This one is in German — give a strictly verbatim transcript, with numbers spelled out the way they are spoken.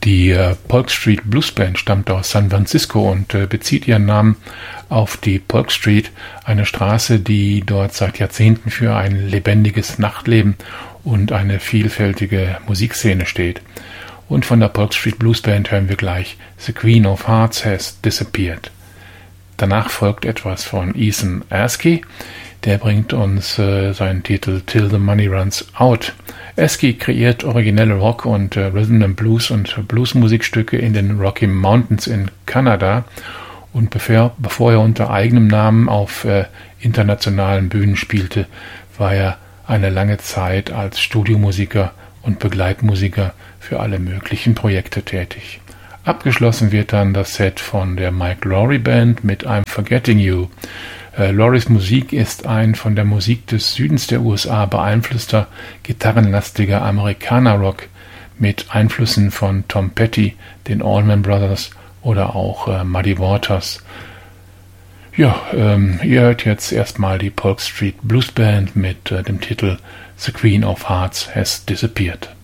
Die äh, Polk Street Blues Band stammt aus San Francisco und äh, bezieht ihren Namen auf die Polk Street, eine Straße, die dort seit Jahrzehnten für ein lebendiges Nachtleben und eine vielfältige Musikszene steht. Und von der Polk Street Blues Band hören wir gleich The Queen of Hearts Has Disappeared. Danach folgt etwas von Ethan Askey, der bringt uns äh, seinen Titel Till the Money Runs Out. Askey kreiert originelle Rock- und äh, Rhythm and Blues und Bluesmusikstücke in den Rocky Mountains in Kanada. Und bevor, bevor er unter eigenem Namen auf äh, internationalen Bühnen spielte, war er eine lange Zeit als Studiomusiker und Begleitmusiker für alle möglichen Projekte tätig. Abgeschlossen wird dann das Set von der Mike Lowry Band mit I'm Forgetting You. Äh, Lowrys Musik ist ein von der Musik des Südens der U S A beeinflusster, gitarrenlastiger Amerikaner-Rock mit Einflüssen von Tom Petty, den Allman Brothers oder auch äh, Muddy Waters. Ja, ähm, ihr hört jetzt erstmal die Polk Street Blues Band mit äh, dem Titel The Queen of Hearts Has Disappeared.